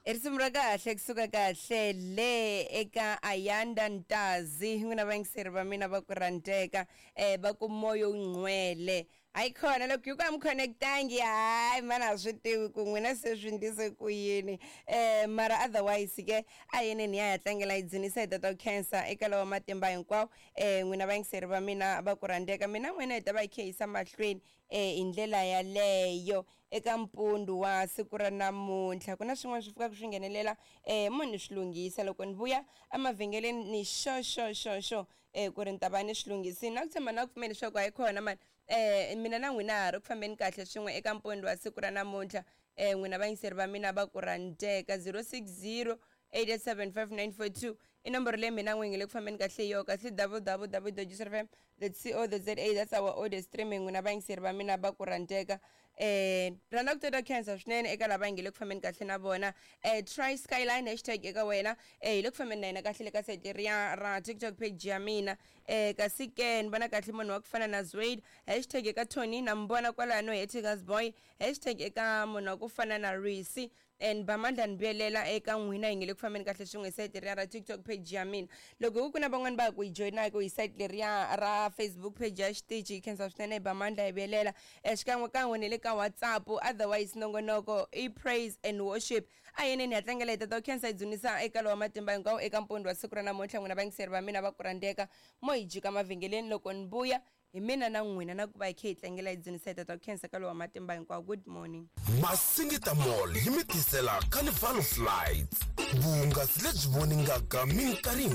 Erisumra kahle kusuka kahle le eka Ayanda Ntazi ngina bangiseri bamina bakuranteka bakumoyo ungcwele ayikhona lokho yukamconnectangi hayi mana switiwi kun'wina se swindise kuyini mara otherwise ke ayene ni ya tlangela idzinisa ta cancer eka lawa matimba hinkwawo n'wina bangiseri bamina bakuranteka mina n'wina ta ba kheyisa mahlweni indlela yaleyo eka mpundu wa siku ra namuntlha kuna swin'wana swi fika swi nghenelela munhu swilunghisa loko ni vuya amavhengeleni ni sho ku ri ntava ni swilunghisini na ku tshemba na ku pfumela leswaku hayikhona mani mina na n'wina ha ri ku fambeni kahle swin'we eka mpundu wa siku ra namuntlha n'wina vayingiseri va mina va ku ranteka 060 8875942 inomboro leyi mina n'wingi le ku fambeni kahle yo kahle www.jusrfm.co.za that's our audio streaming n'wina vayingiseri va mina va ku ranteka rhandza ku tota cancer swinene eka lava yingi le ku fambeni kahle na vona try skyline hashtag eka wena hi le ku fambeni na yena kahle le ka site ra TikTok page ya mina kasi ke ni vona kahle munhu wa ku fana na Zwade hashtag eka Tony na mbona kwalano Etigas boy hashtag eka munhu wa ku fana na Risi and bamandla nibelela eka n'wina yingi le ku fambeni kahle swin'we site ra TikTok page ya mina loko ku na van'wani va ku joina ku site leriya ra Facebook page ya xitichi cancer swinene bamandla ibelela xikan'we ni le ka WhatsApp otherwise nongonoko I praise and worship ayene ni ya tlangela ta cancer idzunisa eka lawa matimba hinkwawo eka mpundu wa siku ra namuntlha n'wina bangiseri va mina va ku randeka mo hi jika mavhengeleni loko ni vuya hi mina na n'wina na ku va hi khe hi tlangela idzunisa ta cancer ka lawa matimba hinkwawo good morning Masingita Mall yi mi tisela Carnival Flights vuhungasi lebyi voningaka minkarhi